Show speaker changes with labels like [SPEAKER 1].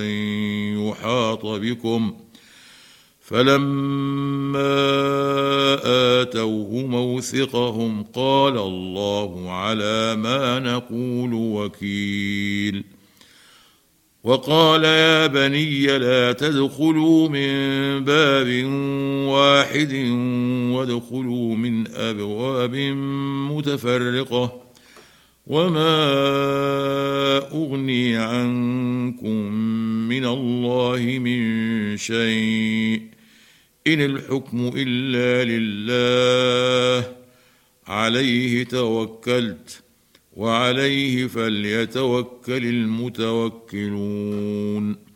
[SPEAKER 1] يحاط بكم فلما آتوه موثقهم قال الله على ما نقول وكيل. وقال يا بني لا تدخلوا من باب واحد وادخلوا من أبواب متفرقة وما أغني عنكم من الله من شيء إن الحكم إلا لله عليه توكلت وعليه فليتوكل المتوكلون.